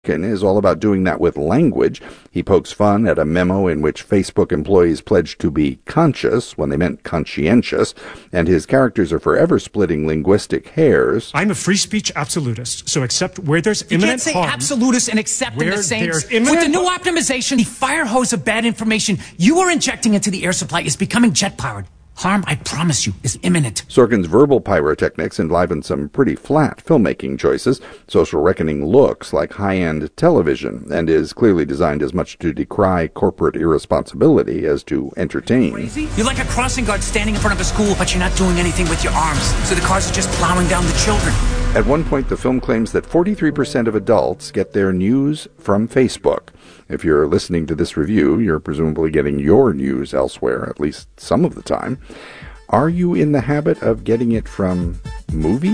is all about doing that with language. He pokes fun at a memo in which Facebook employees pledged to be conscious when they meant conscientious, and his characters are forever splitting linguistic hairs. I'm a free speech absolutist, so except where there's imminent harm... You can't say absolutist and accept in the same... With the new optimization, the fire hose of bad information you are injecting into the air supply is becoming jet-powered. Harm, I promise you, is imminent. Sorkin's verbal pyrotechnics enliven some pretty flat filmmaking choices. Social Reckoning looks like high-end television and is clearly designed as much to decry corporate irresponsibility as to entertain. Crazy? You're like a crossing guard standing in front of a school, but you're not doing anything with your arms, so the cars are just plowing down the children. At one point, the film claims that 43% of adults get their news from Facebook. If you're listening to this review, you're presumably getting your news elsewhere, at least some of the time. Are you in the habit of getting it from movies?